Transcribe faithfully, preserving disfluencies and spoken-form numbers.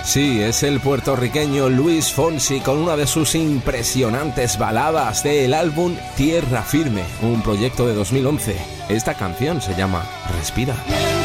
Sí, es el puertorriqueño Luis Fonsi con una de sus impresionantes baladas del álbum Tierra Firme, un proyecto de dos mil once. Esta canción se llama Respira.